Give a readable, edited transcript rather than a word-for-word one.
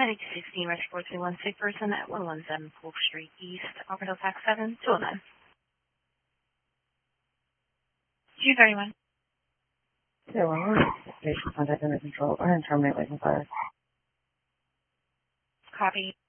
9216 Rush 421 sick person at 117 Polk Street East, Auburn Fax 7209. 231. 211. Patient contact under control. Go ahead and terminate waiting fire. Copy.